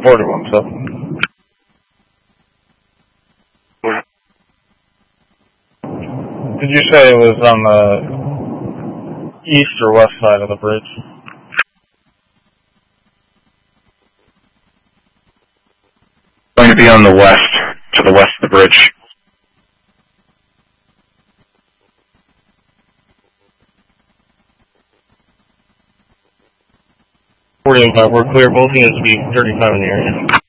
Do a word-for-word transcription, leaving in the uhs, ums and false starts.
forty-one, so. Did you say it was on the east or west side of the bridge? Going to be on the west, to the west of the bridge. forty-five, we're clear. Both units to be thirty-five in the area.